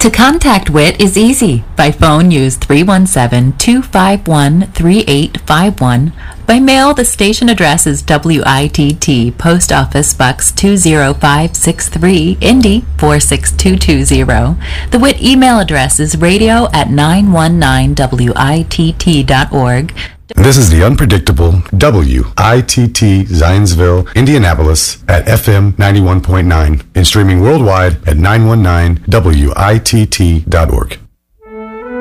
To contact WIT is easy. By phone, use 317-251-3851. By mail, the station address is WITT, Post Office Box 20563, Indy 46220. The WIT email address is radio@919witt.org. This is the unpredictable WITT Zionsville, Indianapolis at FM 91.9 and streaming worldwide at 919witt.org.